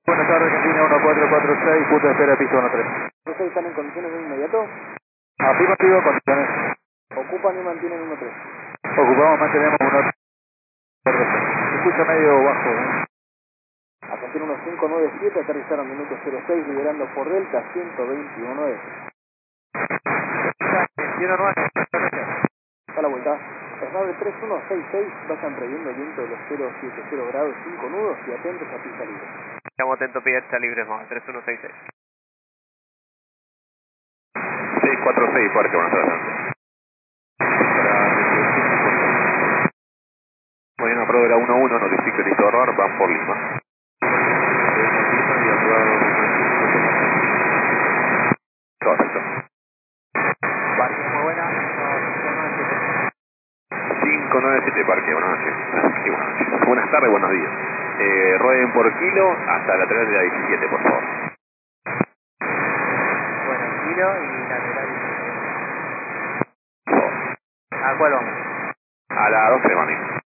Buenas tardes, Argentina 1446, punto de espera, piso 13. ¿Ustedes están en condiciones de inmediato? Afirmativo, condiciones. ¿Ocupan y mantienen 1-3? Ocupamos, mantenemos 1. Se escucha medio bajo. Argentina 1597, aterrizaron minuto 06, liberando por Delta 121 A la vuelta. Esnave 3166, vayan previendo el viento de los 070 grados 5 nudos y atentos a pista libre. Estamos atentos, pista libre, más 3166. 646, Parque, buenas tardes. Mañana Prodera 11, notifique listo error, van por Lima. Correcto. Parque, muy buena. 597 Parque, buenas noches. Sí, buenas noches. Buenas tardes, buenos días. Rueden por kilo hasta la 3 de la 17, por favor. Bueno, kilo y lateral. Por favor. ¿A cuál vamos? A la 12 de maní.